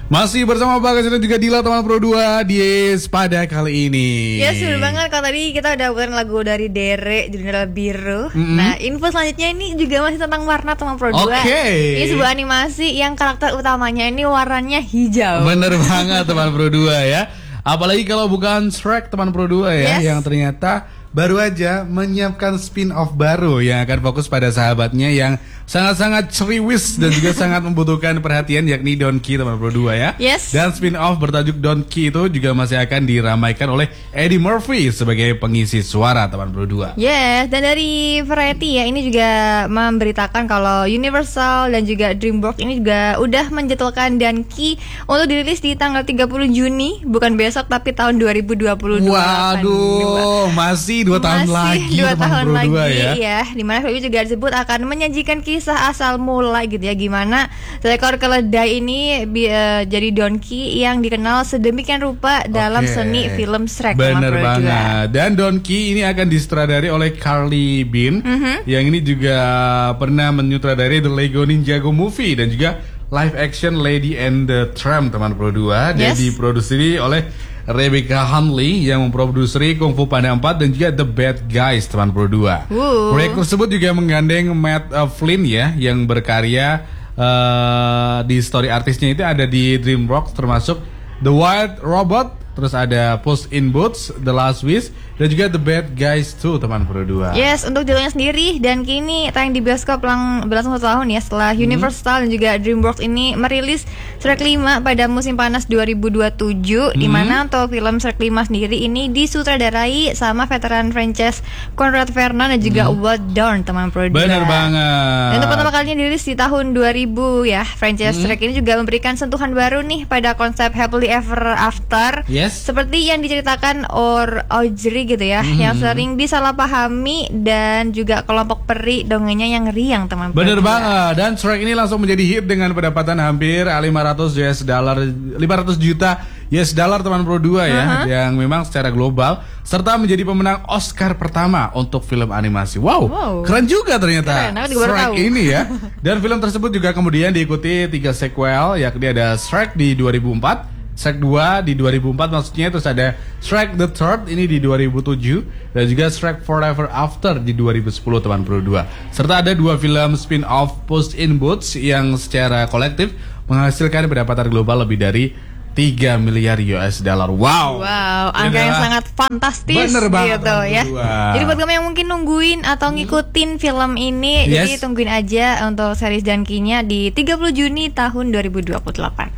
Masih bersama Bagas dan juga Dila teman Pro 2 di pada kali ini. Ya sudah banget, kalau tadi kita udah puterin lagu dari Dere judulnya Biru. Nah, info selanjutnya ini juga masih tentang warna teman Pro 2. Ini sebuah animasi yang karakter utamanya ini warnanya hijau. Bener banget teman Pro 2 ya. Apalagi kalau bukan Shrek teman Pro 2 ya, yang ternyata baru aja menyiapkan spin-off baru yang akan fokus pada sahabatnya yang sangat-sangat ceriwis dan juga sangat membutuhkan perhatian, yakni Donkey teman Pro 2 ya. Dan spin-off bertajuk Donkey itu juga masih akan diramaikan oleh Eddie Murphy sebagai pengisi suara teman Pro 2. Dan dari Variety ya, ini juga memberitakan kalau Universal dan juga DreamWorks ini juga udah menjadwalkan Donkey untuk dirilis di tanggal 30 Juni, bukan besok tapi tahun 2022. Waduh, masih 2 tahun lagi 2 tahun lagi ya. Dimana film ini juga disebut akan menyajikan kisah asal mula gitu ya, gimana seekor keledai ini jadi Donkey yang dikenal sedemikian rupa dalam seni film Shrek. Bener banget. Dan Donkey ini akan disutradari oleh Carly Bean yang ini juga pernah menyutradari The Lego Ninjago Movie dan juga live action Lady and the Tramp teman Pro 2 dan diproduksi oleh Rebecca Huntley yang memproduksi Kung Fu Panda 4 dan juga The Bad Guys teman Pro 2. Proyek tersebut juga menggandeng Matt Flynn ya, yang berkarya di story artisnya itu ada di DreamWorks, termasuk The Wild Robot, terus ada Puss in Boots, The Last Wish, dan juga The Bad Guys 2 teman Pro 2. Untuk judulnya sendiri, dan kini tayang di bioskop berlangsung 1 tahun ya setelah Universal dan juga DreamWorks ini merilis Shrek 5 pada musim panas 2027, di mana untuk film Shrek 5 sendiri ini disutradarai sama veteran franchise Conrad Vernon dan juga Walt Dorn teman Pro 2. Bener banget. Dan untuk pertama kalinya dirilis di tahun 2000 ya, franchise Shrek ini juga memberikan sentuhan baru nih pada konsep Happily Ever After. Seperti yang diceritakan Audrey gitu ya, yang sering disalahpahami dan juga kelompok peri dongengnya yang riang teman. Bener banget. Dan Shrek ini langsung menjadi hit dengan pendapatan hampir 500 juta US dollar teman Pro 2 ya, yang memang secara global serta menjadi pemenang Oscar pertama untuk film animasi. Wow. Keren juga ternyata Shrek ini ya. Dan film tersebut juga kemudian diikuti 3 sequel, yakni ada Shrek di 2004, Shrek 2 di 2004 maksudnya, terus ada Shrek the Third ini di 2007 dan juga Shrek Forever After di 2010 teman Pro 2. Serta ada 2 film spin-off Puss in Boots yang secara kolektif menghasilkan pendapatan global lebih dari 3 miliar US dollar. Wow, angka yang sangat fantastis. Bener banget gitu ya. Jadi buat kamu yang mungkin nungguin atau ngikutin film ini, jadi tungguin aja untuk series Donkey-nya di 30 Juni tahun 2028.